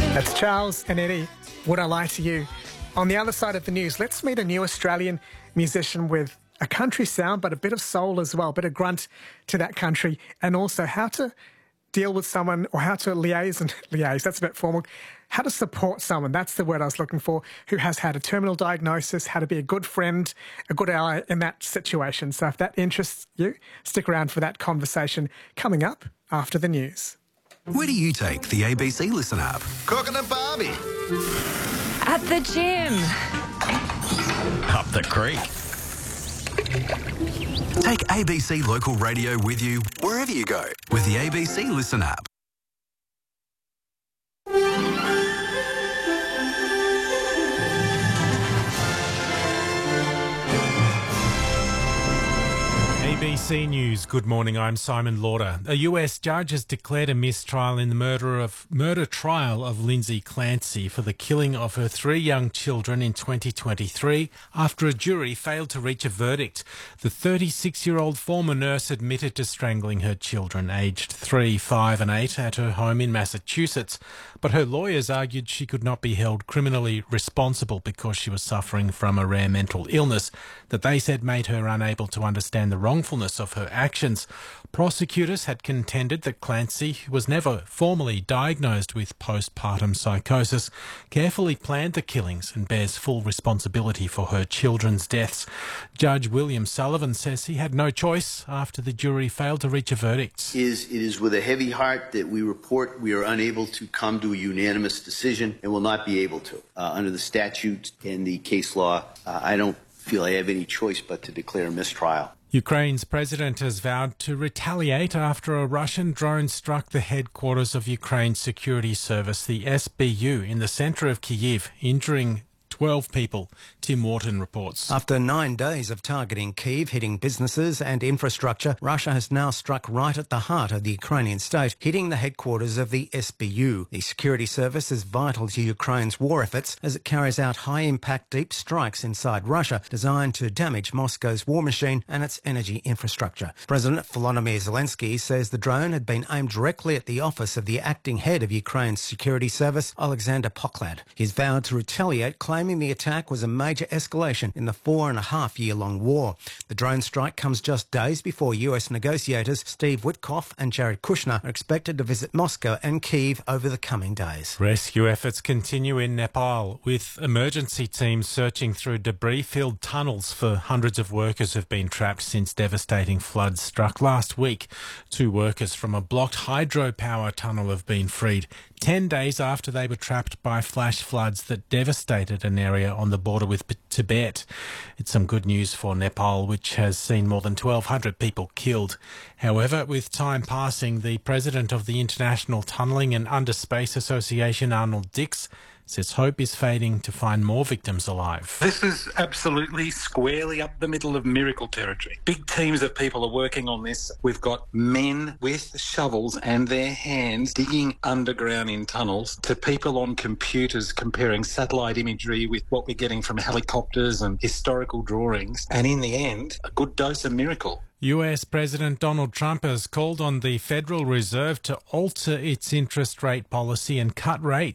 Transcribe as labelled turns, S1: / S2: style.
S1: That's Charles and Eddie. Would I Lie to You? On the other side of the news, let's meet a new Australian musician with a country sound, but a bit of soul as well, a bit of grunt to that country, and also how to deal with someone, or how to liaise, that's a bit formal, how to support someone, that's the word I was looking for, who has had a terminal diagnosis, how to be a good friend, a good ally in that situation. So if that interests you, stick around for that conversation coming up after the news.
S2: Where do you take the ABC Listen app?
S3: Cooking a Barbie.
S4: At the gym.
S3: Up the creek.
S2: Take ABC Local Radio with you wherever you go with the ABC Listen app.
S5: ABC News. Good morning. I'm Simon Lauder. A US judge has declared a mistrial in the murder trial of Lindsay Clancy for the killing of her 3 young children in 2023 after a jury failed to reach a verdict. The 36-year-old former nurse admitted to strangling her children, aged 3, 5 and 8, at her home in Massachusetts, but her lawyers argued she could not be held criminally responsible because she was suffering from a rare mental illness that they said made her unable to understand the wrongfulness of her actions. Prosecutors had contended that Clancy, who was never formally diagnosed with postpartum psychosis, carefully planned the killings and bears full responsibility for her children's deaths. Judge William Sullivan says he had no choice after the jury failed to reach a verdict.
S6: It is with a heavy heart that we report we are unable to come to a unanimous decision and will not be able to. Under the statute and the case law, I don't feel I have any choice but to declare a mistrial.
S5: Ukraine's president has vowed to retaliate after a Russian drone struck the headquarters of Ukraine's security service, the SBU, in the centre of Kyiv, injuring 12 people. Tim Wharton reports.
S7: After 9 days of targeting Kyiv, hitting businesses and infrastructure, Russia has now struck right at the heart of the Ukrainian state, hitting the headquarters of the SBU. The security service is vital to Ukraine's war efforts as it carries out high-impact deep strikes inside Russia designed to damage Moscow's war machine and its energy infrastructure. President Volodymyr Zelensky says the drone had been aimed directly at the office of the acting head of Ukraine's security service, Alexander Poklad. He's vowed to retaliate, claiming the attack was a major escalation in the 4.5-year-long war. The drone strike comes just days before US negotiators Steve Witkoff and Jared Kushner are expected to visit Moscow and Kyiv over the coming days.
S5: Rescue efforts continue in Nepal, with emergency teams searching through debris-filled tunnels for hundreds of workers who've been trapped since devastating floods struck last week. 2 workers from a blocked hydropower tunnel have been freed 10 days after they were trapped by flash floods that devastated an area on the border with Tibet. It's some good news for Nepal, which has seen more than 1,200 people killed. However, with time passing, the president of the International Tunnelling and Underspace Association, Arnold Dix, says hope is fading to find more victims alive.
S8: This is absolutely squarely up the middle of miracle territory. Big teams of people are working on this. We've got men with shovels and their hands digging underground in tunnels, to people on computers comparing satellite imagery with what we're getting from helicopters and historical drawings. And in the end, a good dose of miracle.
S5: US President Donald Trump has called on the Federal Reserve to alter its interest rate policy and cut rates